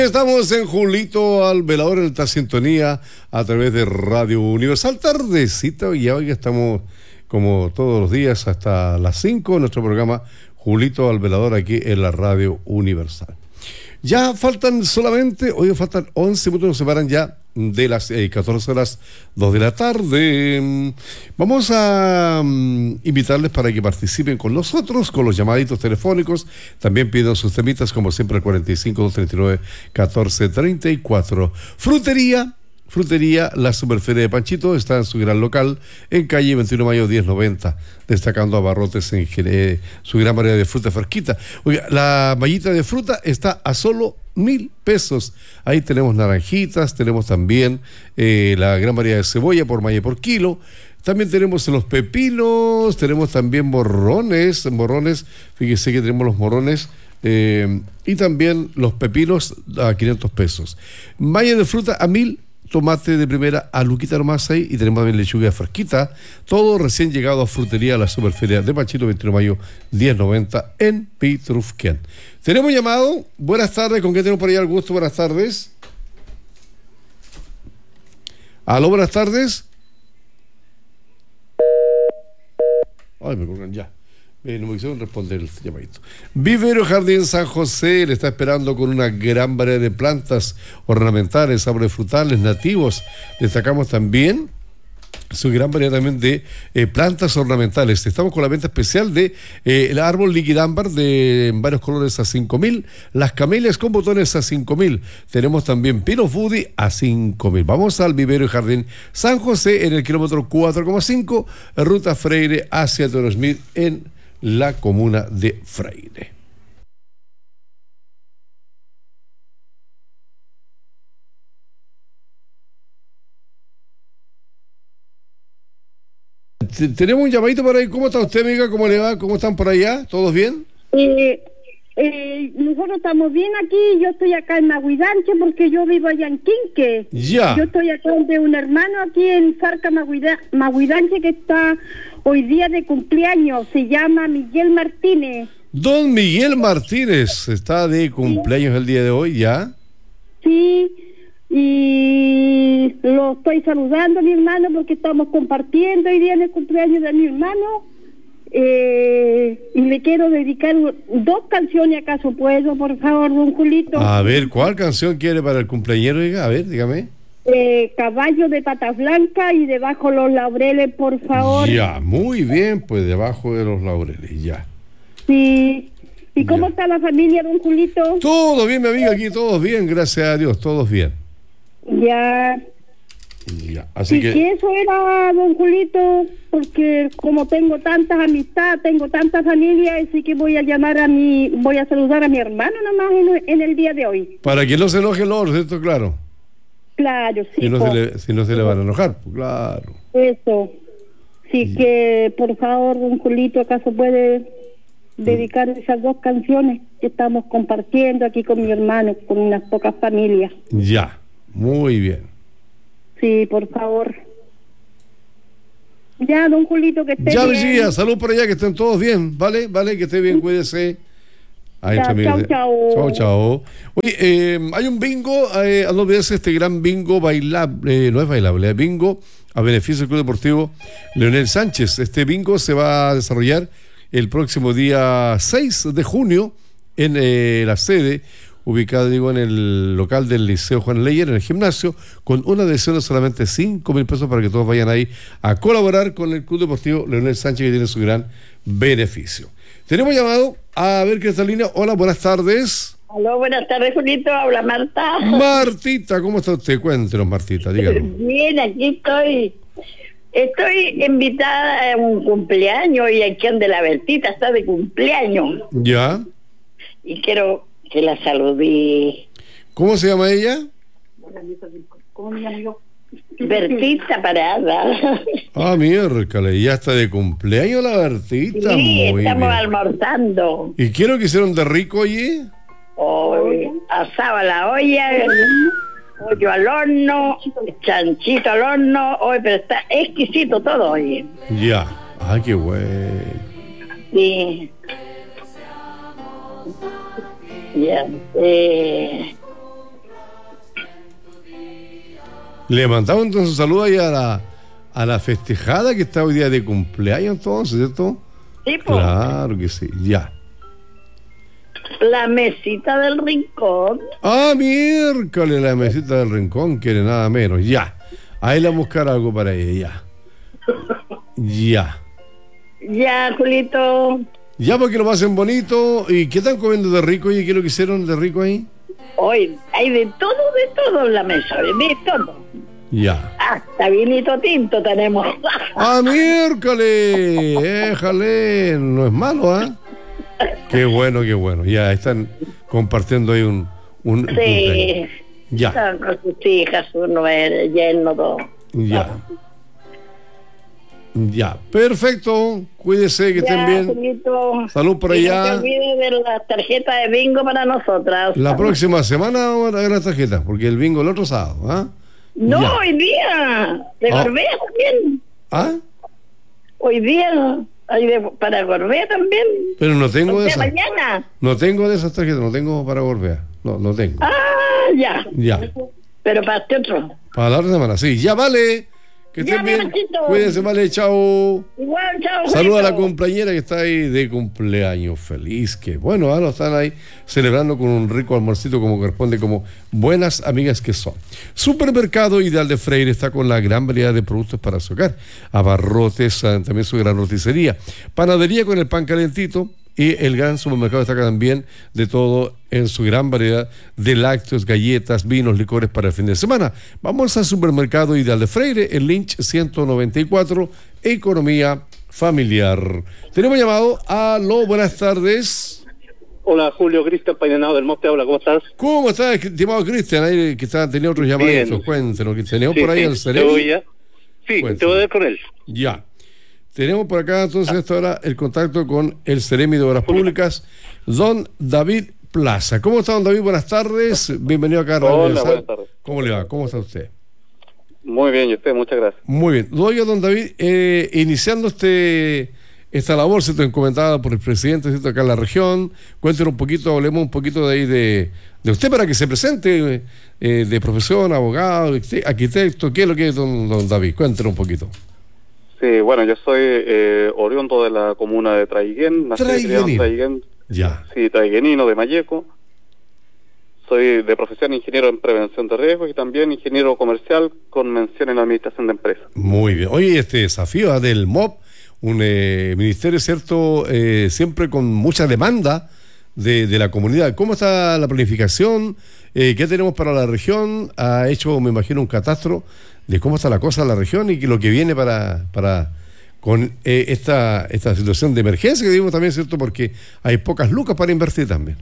Estamos en Julito al Velador en esta sintonía a través de Radio Universal. Tardecita y hoy estamos como todos los días hasta las 5 en nuestro programa Julito al Velador aquí en la Radio Universal. Ya faltan hoy faltan 11 minutos, nos separan ya de las 14 horas 2 de la tarde. Vamos a invitarles para que participen con nosotros, con los llamaditos telefónicos. También piden sus temitas, como siempre, al 45-239-1434. Frutería La Superferia de Panchito está en su gran local, en calle 21 de Mayo 1090, destacando abarrotes en su gran variedad de fruta fresquita. Oiga, la mallita de fruta está a solo 1,000 pesos. Ahí tenemos naranjitas, tenemos también la gran variedad de cebolla por malla y por kilo. También tenemos los pepinos, tenemos también morrones, fíjese que tenemos los morrones. Y también los pepinos a 500 pesos. Malla de fruta a 1,000. Tomate de primera a Luquita nomás ahí, y tenemos también lechuga fresquita, todo recién llegado a Frutería La Superferia de Panchito, 21 de mayo 1090 en Pitrufquén. Tenemos llamado. Buenas tardes, ¿con qué tenemos por ahí el gusto? Buenas tardes. Aló, buenas tardes. Ay, me colgan ya. No me quisieron responder el llamadito. Vivero Jardín San José le está esperando con una gran variedad de plantas ornamentales, árboles frutales nativos. Destacamos también su gran variedad también de plantas ornamentales. Estamos con la venta especial de el árbol liquidámbar de varios colores a 5,000, las camelias con botones a 5,000. Tenemos también pinos Woody a 5,000. Vamos al Vivero y Jardín San José en el kilómetro 4,5, ruta Freire hacia Torosmith en la comuna de Freire. Tenemos un llamadito por ahí. ¿Cómo está usted, amiga? ¿Cómo le va? ¿Cómo están por allá? ¿Todos bien? Nosotros estamos bien aquí. Yo estoy acá en Maguidanche porque yo vivo allá en Quinque. Ya. Yo estoy acá de un hermano aquí en Farca Maguidanche que está hoy día de cumpleaños. Se llama Miguel Martínez. Don Miguel Martínez está de cumpleaños el día de hoy, ¿ya? Sí, y lo estoy saludando a mi hermano porque estamos compartiendo hoy día en el cumpleaños de mi hermano. Y le quiero dedicar 2 canciones, ¿acaso puedo, por favor, don Julito? A ver, ¿cuál canción quiere para el cumpleañero? A ver, dígame. Caballo de patas blancas y Debajo los laureles, por favor. Ya, muy bien, pues Debajo de los laureles, ya. Sí. ¿Y cómo Ya. está la familia, don Julito? Todo bien, mi amiga, aquí todos bien, gracias a Dios, todos bien. Ya. Ya, así Y que eso era, don Julito, porque como tengo tantas amistades, tengo tanta familia, así que voy a saludar a mi hermano nomás en el día de hoy. para que no se enoje el oro, ¿cierto? Claro. Claro, sí. Si no se le van a enojar, pues claro. Eso. Sí, que por favor, don Julito, ¿acaso puede dedicar esas 2 canciones que estamos compartiendo aquí con mi hermano, con unas pocas familias? Ya, muy bien. Sí, por favor. Ya, don Julito, que esté Ya, bien. Virginia, salud por allá, que estén todos bien, ¿vale? Que esté bien, cuídese. Ahí Ya, está, mire. chao. Chao. Oye, hay un bingo, no olvides este gran bingo bailable, no es bailable, es bingo a beneficio del Club Deportivo Leonel Sánchez. Este bingo se va a desarrollar el próximo día 6 de junio en la sede ubicada, en el local del Liceo Juan Leyer, en el gimnasio, con una adhesión de solamente 5,000 pesos para que todos vayan ahí a colaborar con el Club Deportivo Leonel Sánchez, que tiene su gran beneficio. Tenemos llamado, a ver qué está en línea. Hola, buenas tardes. Aló, buenas tardes, Julito, habla Marta. Martita, ¿cómo está usted? Cuéntenos, Martita, díganos. Bien, aquí estoy. Estoy invitada a un cumpleaños y aquí donde la Bertita está de cumpleaños. ¿Ya? Y quiero que la saludé. ¿Cómo se llama ella? ¿Cómo me llamo yo? Bertita Parada. Ah, miércoles, ya está de cumpleaños la Bertita. Sí, Muy estamos bien. almorzando. ¿Y qué es lo que hicieron de rico, oye? Asado a la olla, pollo al horno, chanchito al horno. Pero está exquisito todo, oye. Ya. Ay, qué bueno. Sí. Ya. Le mandamos entonces un saludo ahí a la festejada que está hoy día de cumpleaños, entonces, ¿cierto? Sí, pues. Claro que sí, ya. La mesita del rincón. Ah, miércoles, la mesita del rincón, quiere nada menos, ya. Ahí le vamos a buscar algo para ella, ya. Ya, Julito. Ya, porque lo pasen bonito. ¿Y qué están comiendo de rico? ¿Y qué es lo que hicieron de rico ahí? Hoy hay de todo en la mesa, de todo. Ya. Hasta vinito tinto tenemos. Ah, miércoles, éjale, no es malo, ¿ah? Qué bueno, qué bueno. Ya están compartiendo ahí un Sí. Ya. Están con sus hijas, uno es lleno, todo. Ya. Ya, perfecto. Cuídese, que estén bien. Julito. Salud por Y allá. no te olvides de la tarjeta de bingo para nosotras. La próxima semana vamos a ver la tarjeta, porque el bingo el otro sábado, ¿ah? No, Ya. hoy día. De Gorbea también. ¿Ah? Hoy día hay para Gorbea también. Pero no tengo de De esas. mañana. No tengo de esas tarjetas, no tengo para Gorbea. No tengo. Ah, ya. Ya. Pero para este otro. Para la otra semana, sí. Ya vale. Que Ya, estén bien. Machito. Cuídense, vale, chao. Igual, chao. Saluda a la Julito. compañera que está ahí de cumpleaños feliz. Que bueno, ahora están ahí celebrando con un rico almuercito como corresponde, como buenas amigas que son. Supermercado Ideal de Freire está con la gran variedad de productos para su hogar. Abarrotes, también su gran roticería. Panadería con el pan calentito. Y el gran supermercado destaca también de todo en su gran variedad de lácteos, galletas, vinos, licores para el fin de semana. Vamos al Supermercado Ideal de Freire, el Lynch 194, Economía Familiar. Tenemos llamado. Aló, buenas tardes. Hola, Julio, Cristian Painenado del Monte, habla, ¿cómo estás? ¿Cómo está, estimado Cristian? Ahí que tenía otros llamados. Bien. Cuéntenos, que tenemos Sí, por ahí sí, al te cerebro. voy a... Sí, Cuéntame. te voy a ver con él. Ya. Tenemos por acá entonces hasta ahora el contacto con el Seremi de Obras Públicas, don David Plaza. ¿Cómo está, don David? Buenas tardes. Bienvenido acá a Radio Hola, Universal. buenas tardes. ¿Cómo le va? ¿Cómo está usted? Muy bien, y usted, muchas gracias. Muy bien. Oiga, don David, iniciando esta labor, ¿cierto?, encomendada por el presidente, ¿cierto?, acá en la región. Cuéntenos un poquito, hablemos un poquito de ahí de usted para que se presente, de profesión, abogado, arquitecto. ¿Qué es lo que es, don David? Cuéntenos un poquito. Sí, bueno, yo soy oriundo de la comuna de Traiguén, nací y criado en Traiguén. Ya. Sí, traiguenino de Malleco. Soy de profesión ingeniero en prevención de riesgos y también ingeniero comercial con mención en administración de empresas. Muy bien. Oye, este desafío del MOP, un ministerio, ¿cierto?, siempre con mucha demanda de la comunidad. ¿Cómo está la planificación? ¿Qué tenemos para la región? Ha hecho, me imagino, un catastro de cómo está la cosa en la región y lo que viene para con esta situación de emergencia que vivimos también, ¿cierto?, porque hay pocas lucas para invertir también.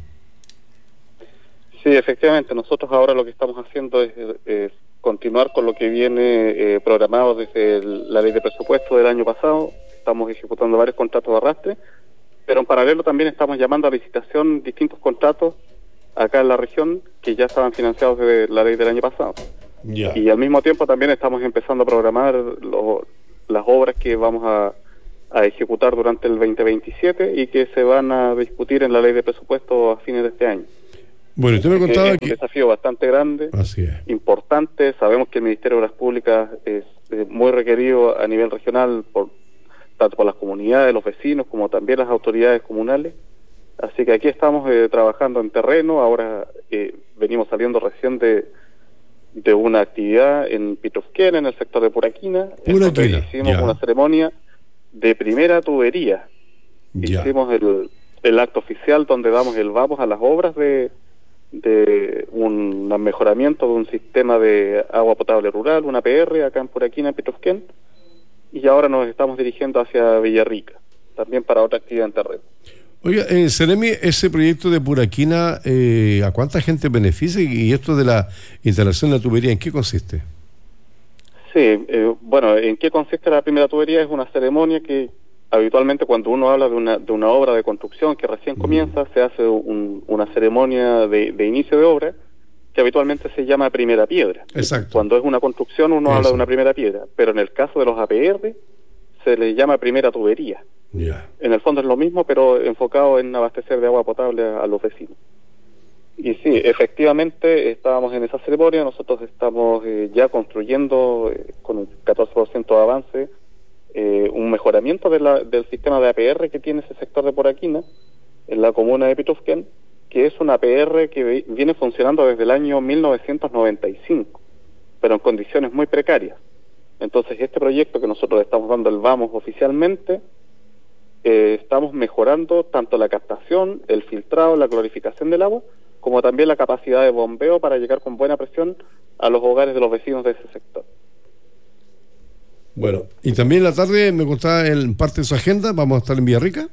Sí, efectivamente, nosotros ahora lo que estamos haciendo es continuar con lo que viene programado desde la ley de presupuesto del año pasado. Estamos ejecutando varios contratos de arrastre, pero en paralelo también estamos llamando a licitación distintos contratos acá en la región que ya estaban financiados desde la ley del año pasado. Ya. Y al mismo tiempo también estamos empezando a programar las obras que vamos a ejecutar durante el 2027 y que se van a discutir en la ley de presupuesto a fines de este año. Bueno, usted me contaba Es un que... desafío bastante grande, Así es. importante. Sabemos que el Ministerio de Obras Públicas es muy requerido a nivel regional, tanto por las comunidades, los vecinos, como también las autoridades comunales. Así que aquí estamos trabajando en terreno. Ahora venimos saliendo recién de una actividad en Pitrufquén, en el sector de Puraquina. Puraquina, Hicimos ya. una ceremonia de primera tubería. Ya. Hicimos el acto oficial donde damos el vamos a las obras de un mejoramiento de un sistema de agua potable rural, una APR, acá en Puraquina, en Pitrufquén, y ahora nos estamos dirigiendo hacia Villarrica, también para otra actividad en terreno. Oiga, Seremi, ese proyecto de Puraquina, ¿a cuánta gente beneficia? Y esto de la instalación de la tubería, ¿en qué consiste? Sí, bueno, ¿en qué consiste la primera tubería? Es una ceremonia que habitualmente cuando uno habla de una obra de construcción que recién comienza, se hace una ceremonia de inicio de obra que habitualmente se llama primera piedra. Exacto. Cuando es una construcción uno habla de una primera piedra, pero en el caso de los APR se le llama primera tubería. Ya. En el fondo es lo mismo, pero enfocado en abastecer de agua potable a los vecinos. Y sí, efectivamente estábamos en esa ceremonia. Nosotros estamos ya construyendo con un 14% de avance un mejoramiento del sistema de APR que tiene ese sector de Poraquina en la comuna de Pitufquén, que es una APR que viene funcionando desde el año 1995, pero en condiciones muy precarias. Entonces este proyecto que nosotros le estamos dando el vamos oficialmente, estamos mejorando tanto la captación, el filtrado, la clorificación del agua, como también la capacidad de bombeo para llegar con buena presión a los hogares de los vecinos de ese sector. Bueno, y también en la tarde me contaba en parte de su agenda, vamos a estar en Villarrica.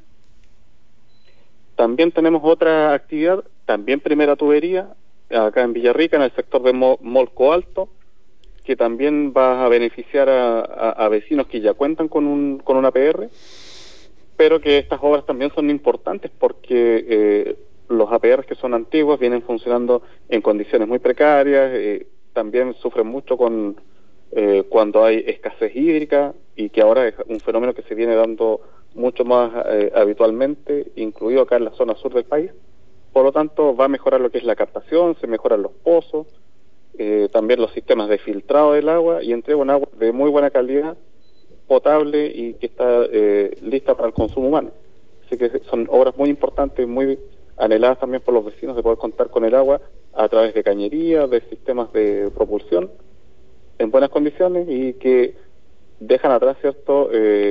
También tenemos otra actividad, también primera tubería, acá en Villarrica, en el sector de Molco Alto, que también va a beneficiar a vecinos que ya cuentan con un APR, pero que estas obras también son importantes porque los APR que son antiguos vienen funcionando en condiciones muy precarias, también sufren mucho cuando hay escasez hídrica, y que ahora es un fenómeno que se viene dando mucho más habitualmente, incluido acá en la zona sur del país. Por lo tanto, va a mejorar lo que es la captación, se mejoran los pozos, también los sistemas de filtrado del agua, y entrega un agua de muy buena calidad, potable y que está lista para el consumo humano. Así que son obras muy importantes, muy anheladas también por los vecinos, de poder contar con el agua a través de cañería, de sistemas de propulsión en buenas condiciones, y que dejan atrás, ¿cierto?,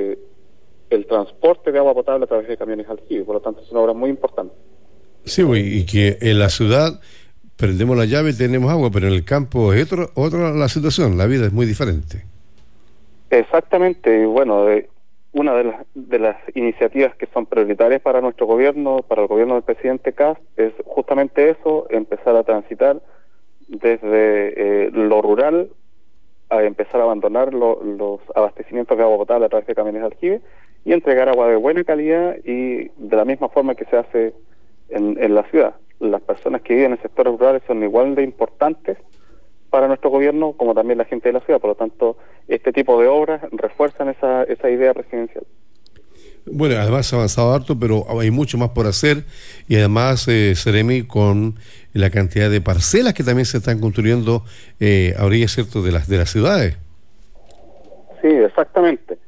el transporte de agua potable a través de camiones aljibe. Por lo tanto, es una obra muy importante. Sí, y que en la ciudad prendemos la llave y tenemos agua, pero en el campo es otra la situación, la vida es muy diferente. Exactamente, y bueno, una de las iniciativas que son prioritarias para nuestro gobierno, para el gobierno del presidente Kast, es justamente eso, empezar a transitar desde lo rural a empezar a abandonar los abastecimientos de agua potable a través de camiones de aljibe y entregar agua de buena calidad, y de la misma forma que se hace en la ciudad. Las personas que viven en sectores rurales son igual de importantes para nuestro gobierno como también la gente de la ciudad. Por lo tanto, este tipo de obras refuerzan esa idea presidencial. Bueno, además ha avanzado harto, pero hay mucho más por hacer, y además, Seremi, con la cantidad de parcelas que también se están construyendo a orillas, ¿cierto?, de las ciudades. Sí, exactamente.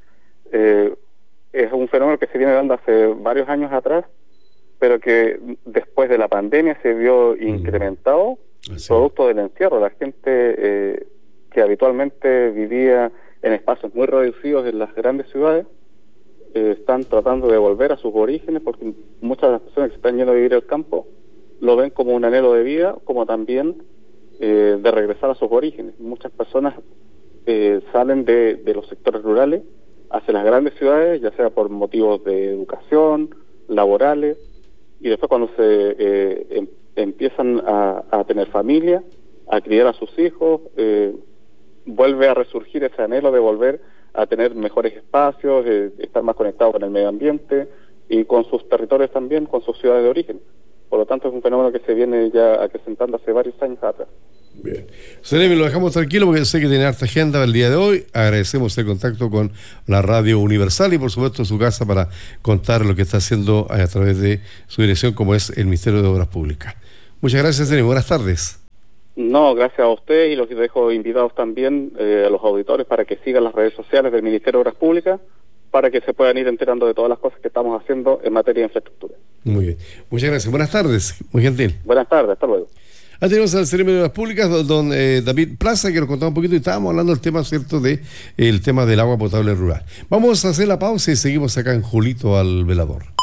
Es un fenómeno que se viene dando hace varios años atrás, pero que después de la pandemia se vio incrementado, producto del encierro. La gente que habitualmente vivía en espacios muy reducidos en las grandes ciudades, están tratando de volver a sus orígenes, porque muchas de las personas que se están yendo a vivir al campo lo ven como un anhelo de vida, como también de regresar a sus orígenes. Muchas personas salen de los sectores rurales hacia las grandes ciudades, ya sea por motivos de educación, laborales, y después cuando se empiezan a tener familia, a criar a sus hijos, vuelve a resurgir ese anhelo de volver a tener mejores espacios, estar más conectado con el medio ambiente y con sus territorios también, con sus ciudades de origen. Por lo tanto, es un fenómeno que se viene ya acrecentando hace varios años atrás. Bien. Seremi, lo dejamos tranquilo porque sé que tiene harta agenda el día de hoy. Agradecemos el contacto con la Radio Universal y, por supuesto, su casa para contar lo que está haciendo a través de su dirección, como es el Ministerio de Obras Públicas. Muchas gracias, Seremi. Buenas tardes. No, gracias a usted, y los dejo invitados también a los auditores para que sigan las redes sociales del Ministerio de Obras Públicas, para que se puedan ir enterando de todas las cosas que estamos haciendo en materia de infraestructura. Muy bien. Muchas gracias. Buenas tardes. Muy gentil. Buenas tardes. Hasta luego. Tenemos al Ministerio de Obras Públicas, don David Plaza, que nos contaba un poquito, y estábamos hablando del tema, ¿cierto?, el tema del agua potable rural. Vamos a hacer la pausa y seguimos acá en Julito al Velador.